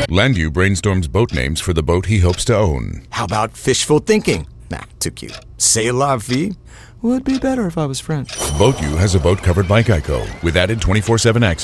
Landu brainstorms boat names for the boat he hopes to own. How about fishful thinking? Nah, too cute. C'est la vie? Would be better if I was French. Boat U has a boat covered by Geico with added 24/7 access.